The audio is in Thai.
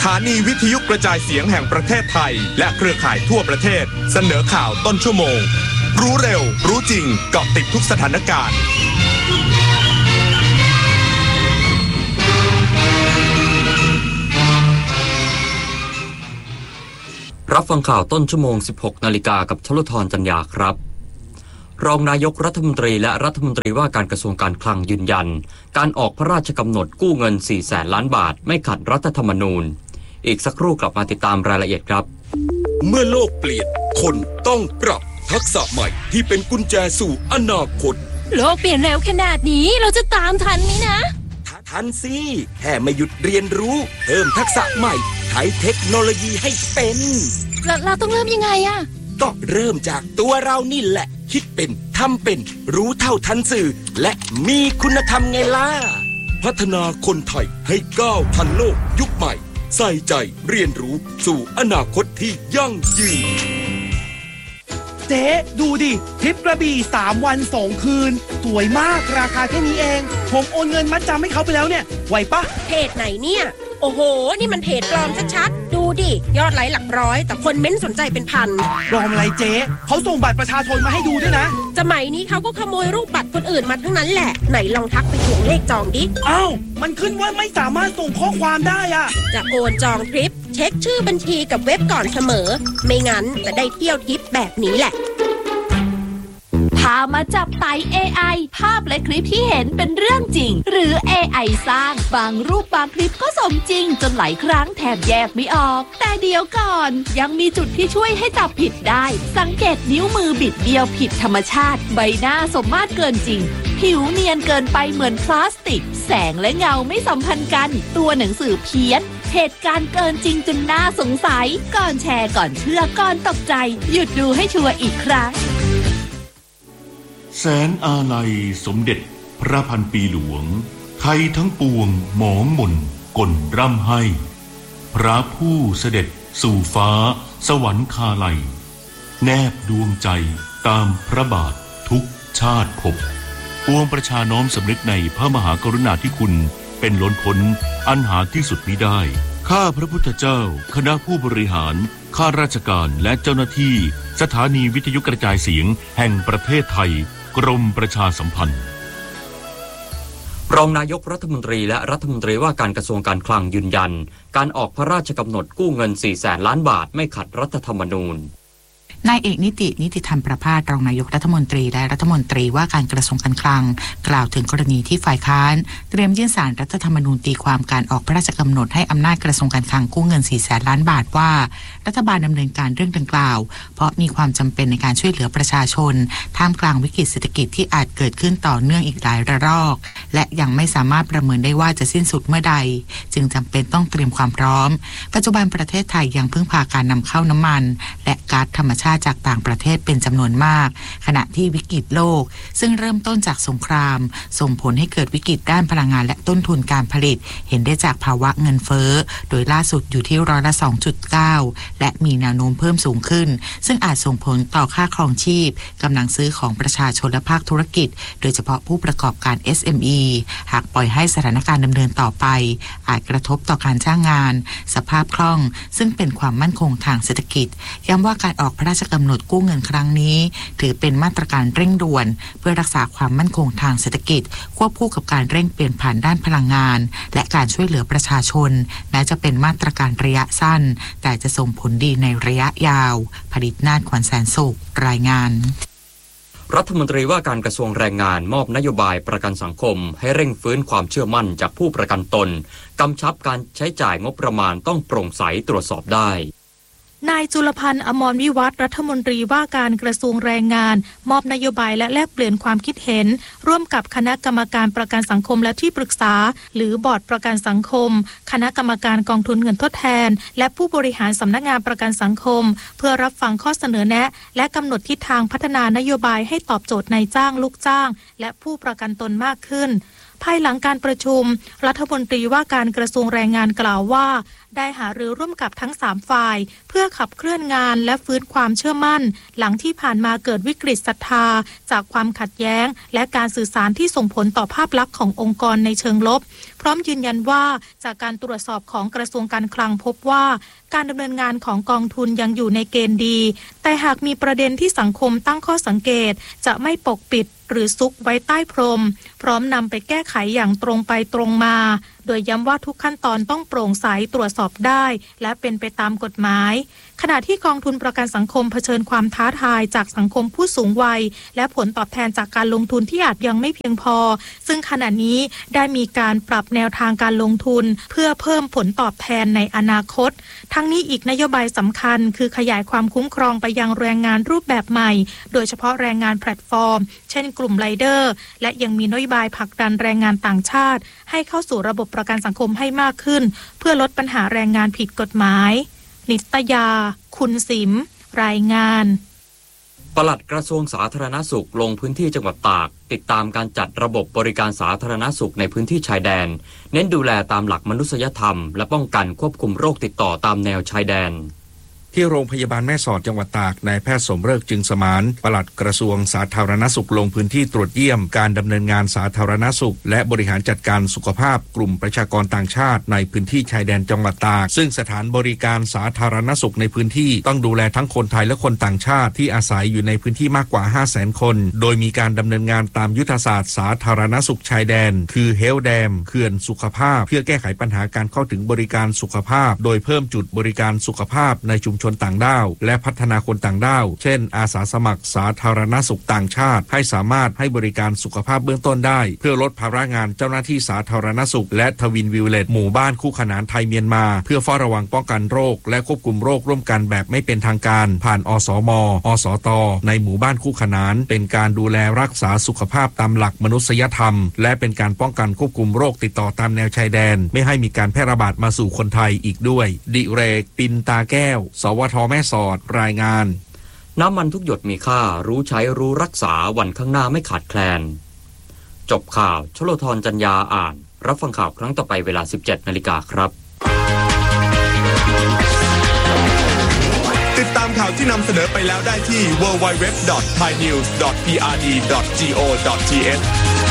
ถานีวิทยุกระจายเสียงแห่งประเทศไทยและเครือข่ายทั่วประเทศเสนอข่าวต้นชั่วโมงรู้เร็วรู้จริงเกาะติดทุกสถานการณ์รับฟังข่าวต้นชั่วโมง 16 นาฬิกากับชลธรจันยาครับรองนายกรัฐมนตรีและรัฐมนตรีว่าการกระทรวงการคลังยืนยันการออกพระราชกำหนดกู้เงิน 400,000 ล้านบาทไม่ขัดรัฐธรรมนูญอีกสักครู่กลับมาติดตามรายละเอียดครับเมื่อโลกเปลี่ยนคนต้องปรับทักษะใหม่ที่เป็นกุญแจสู่อนาคตโลกเปลี่ยนเร็วขนาดนี้เราจะตามทันไหมนะทันสิแค่ไม่หยุดเรียนรู้เพิ่มทักษะใหม่ใช้เทคโนโลยีให้เป็นเราต้องเริ่มยังไงอะก็เริ่มจากตัวเรานี่แหละคิดเป็นทำเป็นรู้เท่าทันสื่อและมีคุณธรรมไงล่ะพัฒนาคนไทยให้ก้าวทันโลกยุคใหม่ใส่ใจเรียนรู้สู่อนาคตที่ยั่งยืนเจ๊ดูดิทริปกระบี่3 วัน 2 คืนสวยมากราคาแค่นี้เองผมโอนเงินมัดจำให้เขาไปแล้วเนี่ยไหวปะเพจไหนเนี่ยโอ้โหนี่มันเพจปลอมชัดๆดูดิยอดไลค์หลักร้อยแต่คนเม้นสนใจเป็นพันปลอมอะไรเจ๊เขาส่งบัตรประชาชนมาให้ดูด้วยนะสมัยนี้เขาก็ขโมยรูปบัตรคนอื่นมาทั้งนั้นแหละไหนลองทักไปทวงเลขจองดิอ้าวมันขึ้นว่าไม่สามารถส่งข้อความได้อะจะโอนจองทริปเช็คชื่อบัญชีกับเว็บก่อนเสมอไม่งั้นจะได้เที่ยวทริปแบบนี้แหละพามาจับไต่ AI ภาพและคลิปที่เห็นเป็นเรื่องจริงหรือ AI สร้างบางรูปบางคลิปก็สมจริงจนหลายครั้งแทบแยกไม่ออกแต่เดี๋ยวก่อนยังมีจุดที่ช่วยให้จับผิดได้สังเกตนิ้วมือบิดเบี้ยวผิดธรรมชาติใบหน้าสมมาตรเกินจริงผิวเนียนเกินไปเหมือนพลาสติกแสงและเงาไม่สัมพันธ์กันตัวหนังสือเพี้ยนเหตุการณ์เกินจริงจนน่าสงสัยก่อนแชร์ก่อนเชื่อก่อนตกใจหยุดดูให้ชัวร์อีกครั้งแสนอาลัยสมเด็จพระพันปีหลวงไทยทั้งปวงหมองหม่นก่นร่ำให้พระผู้เสด็จสู่ฟ้าสวรรคาลัยแนบดวงใจตามพระบาททุกชาติภพปวงประชาน้อมสำนึกในพระมหากรุณาธิคุณเป็นล้นพ้นอันหาที่สุดมิได้ข้าพระพุทธเจ้าคณะผู้บริหารข้าราชการและเจ้าหน้าที่สถานีวิทยุกระจายเสียงแห่งประเทศไทยกรมประชาสัมพันธ์รองนายกรัฐมนตรีและรัฐมนตรีว่าการกระทรวงการคลังยืนยันการออกพระราชกำหนดกู้เงิน 400,000 ล้านบาทไม่ขัดรัฐธรรมนูญนายเอกนิติธรรมประภาสรองนายกรัฐมนตรีและรัฐมนตรีว่าการกระทรวงการคลังกล่าวถึงกรณีที่ฝ่ายค้านเตรียมยื่นศาลรัฐธรรมนูญตีความการออกพระราชกำหนดให้อำนาจกระทรวงการคลังกู้เงิน 400,000 ล้านบาทว่ารัฐบาลดำเนินการเรื่องดังกล่าวเพราะมีความจำเป็นในการช่วยเหลือประชาชนท่ามกลางวิกฤตเศรษฐกิจที่อาจเกิดขึ้นต่อเนื่องอีกหลายระลอกและยังไม่สามารถประเมินได้ว่าจะสิ้นสุดเมื่อใดจึงจำเป็นต้องเตรียมความพร้อมปัจจุบันประเทศไทยยังพึ่งพาการนำเข้าน้ำมันและก๊าซธรรมชาติจากต่างประเทศเป็นจำนวนมากขณะที่วิกฤตโลกซึ่งเริ่มต้นจากสงครามส่งผลให้เกิดวิกฤตด้านพลังงานและต้นทุนการผลิตเห็นได้จากภาวะเงินเฟ้อโดยล่าสุดอยู่ที่2.9% และมีแนวโน้มเพิ่มสูงขึ้นซึ่งอาจส่งผลต่อค่าครองชีพกำลังซื้อของประชาชนและภาคธุรกิจโดยเฉพาะผู้ประกอบการ SME หากปล่อยให้สถานการณ์ดำเนินต่อไปอาจกระทบต่อการจ้างงานสภาพคล่องซึ่งเป็นความมั่นคงทางเศรษฐกิจย้ำว่าการออกพระราชกำหนดกู้เงินครั้งนี้ถือเป็นมาตรการเร่งด่วนเพื่อรักษาความมั่นคงทางเศรษฐกิจควบคู่กับการเร่งเปลี่ยนผ่านด้านพลังงานและการช่วยเหลือประชาชนแม้จะเป็นมาตรการระยะสั้นแต่จะส่งผลดีในระยะยาวผลิตนาฏขวัญแสนสุขรายงานรัฐมนตรีว่าการกระทรวงแรงงานมอบนโยบายประกันสังคมให้เร่งฟื้นความเชื่อมั่นจากผู้ประกันตนกำชับการใช้จ่ายงบประมาณต้องโปร่งใสตรวจสอบได้นายจุลพันธ์อมรวิวัฒน์รัฐมนตรีว่าการกระทรวงแรงงานมอบนโยบายและแลกเปลี่ยนความคิดเห็นร่วมกับคณะกรรมการประกันสังคมและที่ปรึกษาหรือบอร์ดประกันสังคมคณะกรรมการกองทุนเงินทดแทนและผู้บริหารสำนักงานประกันสังคมเพื่อรับฟังข้อเสนอแนะและกำหนดทิศทางพัฒนานโยบายให้ตอบโจทย์นายจ้างลูกจ้างและผู้ประกันตนมากขึ้นภายหลังการประชุมรัฐมนตรีว่าการกระทรวงแรงงานกล่าวว่าได้หารือร่วมกับทั้ง3ฝ่ายเพื่อขับเคลื่อนงานและฟื้นความเชื่อมั่นหลังที่ผ่านมาเกิดวิกฤตศรัทธาจากความขัดแย้งและการสื่อสารที่ส่งผลต่อภาพลักษณ์ขององค์กรในเชิงลบพร้อมยืนยันว่าจากการตรวจสอบของกระทรวงการคลังพบว่าการดำเนินงานของกองทุนยังอยู่ในเกณฑ์ดีแต่หากมีประเด็นที่สังคมตั้งข้อสังเกตจะไม่ปกปิดหรือซุกไว้ใต้พรมพร้อมนำไปแก้ไขอย่างตรงไปตรงมาโดยย้ำว่าทุกขั้นตอนต้องโปร่งใสตรวจสอบได้และเป็นไปตามกฎหมายขณะที่กองทุนประกันสังคมเผชิญความท้าทายจากสังคมผู้สูงวัยและผลตอบแทนจากการลงทุนที่อาจยังไม่เพียงพอซึ่งขณะนี้ได้มีการปรับแนวทางการลงทุนเพื่อเพิ่มผลตอบแทนในอนาคตทั้งนี้อีกนโยบายสำคัญคือขยายความคุ้มครองไปยังแรงงานรูปแบบใหม่โดยเฉพาะแรงงานแพลตฟอร์มเช่นกลุ่มไรเดอร์และยังมีนโยบายผลักดันแรงงานต่างชาติให้เข้าสู่ระบบประกันสังคมให้มากขึ้นเพื่อลดปัญหาแรงงานผิดกฎหมายนิตยาคุณสิมรายงานปลัดกระทรวงสาธารณสุขลงพื้นที่จังหวัดตากติดตามการจัดระบบบริการสาธารณสุขในพื้นที่ชายแดนเน้นดูแลตามหลักมนุษยธรรมและป้องกันควบคุมโรคติดต่อตามแนวชายแดนที่โรงพยาบาลแม่สอดจังหวัดตากนายแพทย์สมฤกษ์จึงสมานปลัดกระทรวงสาธารณสุขลงพื้นที่ตรวจเยี่ยมการดำเนินงานสาธารณสุขและบริหารจัดการสุขภาพกลุ่มประชากรต่างชาติในพื้นที่ชายแดนจังหวัดตากซึ่งสถานบริการสาธารณสุขในพื้นที่ต้องดูแลทั้งคนไทยและคนต่างชาติที่อาศัยอยู่ในพื้นที่มากกว่า 500,000 คนโดยมีการดำเนินงานตามยุทธศาสตร์สาธารณสุขชายแดนคือเฮลแดมเขื่อนสุขภาพเพื่อแก้ไขปัญหาการเข้าถึงบริการสุขภาพโดยเพิ่มจุดบริการสุขภาพในชุมชนต่างด้าวและพัฒนาคนต่างด้าวเช่นอาสาสมัครสาธารณสุขต่างชาติให้สามารถให้บริการสุขภาพเบื้องต้นได้เพื่อลดภาระงานเจ้าหน้าที่สาธารณสุขและทวินวิลเลจหมู่บ้านคู่ขนานไทยเมียนมาเพื่อเฝ้าระวังป้องกันโรคและควบคุมโรคร่วมกันแบบไม่เป็นทางการผ่านอสม.อสต.ในหมู่บ้านคู่ขนานเป็นการดูแลรักษาสุขภาพตามหลักมนุษยธรรมและเป็นการป้องกันควบคุมโรคติดต่อตามแนวชายแดนไม่ให้มีการแพร่ระบาดมาสู่คนไทยอีกด้วยดิเรกปินตาแก้วสวท.แม่สอดรายงานน้ำมันทุกหยดมีค่ารู้ใช้รู้รักษาวันข้างหน้าไม่ขาดแคลนจบข่าวชโลธรจัญญาอ่านรับฟังข่าวครั้งต่อไปเวลา 17:00 น.ครับติดตามข่าวที่นำเสนอไปแล้วได้ที่ www.thainews.prd.go.th